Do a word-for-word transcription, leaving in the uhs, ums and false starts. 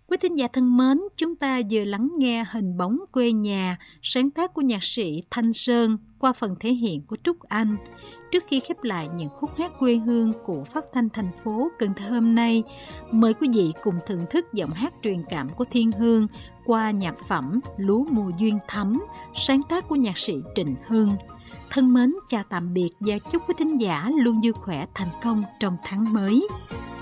Quý thính giả thân mến, chúng ta vừa lắng nghe Hình bóng quê nhà, sáng tác của nhạc sĩ Thanh Sơn qua phần thể hiện của Trúc Anh. Trước khi khép lại những khúc hát quê hương của phát thanh thành phố Cần Thơ hôm nay, mời quý vị cùng thưởng thức giọng hát truyền cảm của Thiên Hương qua nhạc phẩm Lúa mùa duyên thắm, sáng tác của nhạc sĩ Trịnh Hưng. Thân mến chào tạm biệt và chúc quý thính giả luôn vui khỏe thành công trong tháng mới.